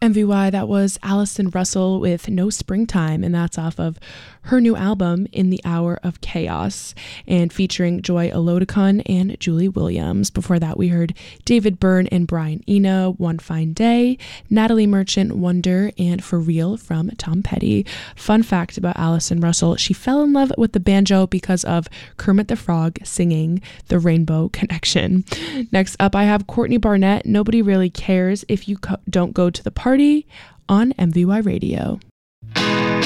MVY, that was Allison Russell with No Springtime, and that's off of her new album, In the Hour of Chaos, and featuring Joy Elodicon and Julie Williams. Before that, we heard David Byrne and Brian Eno, One Fine Day, Natalie Merchant, Wonder, and For Real from Tom Petty. Fun fact about Allison Russell, she fell in love with the banjo because of Kermit the Frog singing The Rainbow Connection. Next up, I have Courtney Barnett, Nobody Really Cares If You Don't Go to the Party on MVY Radio.